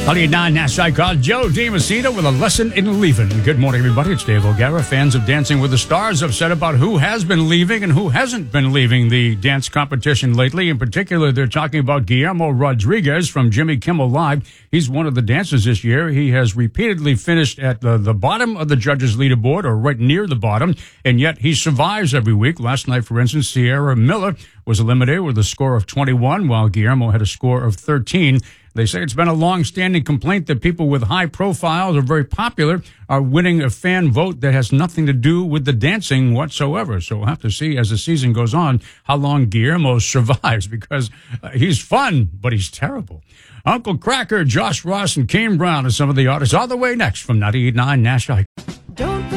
9 Nash called Joe DiMassino with a lesson in leaving. Good morning, everybody. It's Dave O'Gara. Fans of Dancing with the Stars upset about who has been leaving and who hasn't been leaving the dance competition lately. In particular, they're talking about Guillermo Rodriguez from Jimmy Kimmel Live. He's one of the dancers this year. He has repeatedly finished at the bottom of the judges' leaderboard or right near the bottom, and yet he survives every week. Last night, for instance, Sierra Miller was eliminated with a score of 21, while Guillermo had a score of 13. They say it's been a long-standing complaint that people with high profiles or very popular are winning a fan vote that has nothing to do with the dancing whatsoever. So we'll have to see as the season goes on how long Guillermo survives, because he's fun, but he's terrible. Uncle Kracker, Josh Ross, and Kane Brown are some of the artists all the way next from 98.9 Nash.